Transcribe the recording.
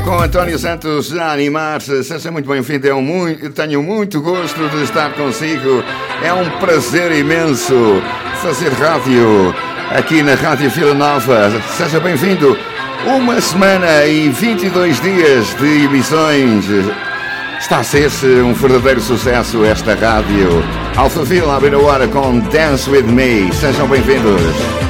Com António Santos a animar-se. Seja muito bem-vindo. Tenho muito gosto de estar consigo. É um prazer imenso fazer rádio aqui na Rádio Vila Nova. Seja bem-vindo. Uma semana e 22 dias de emissões. Está a ser-se um verdadeiro sucesso esta rádio. Alphaville abre a hora com Dance With Me. Sejam bem-vindos.